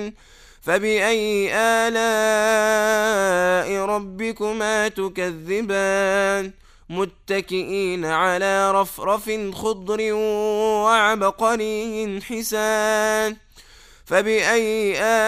فبأي آلاء ربكما تكذبان متكئين على رفرف خضر وعبقري حسان فبأي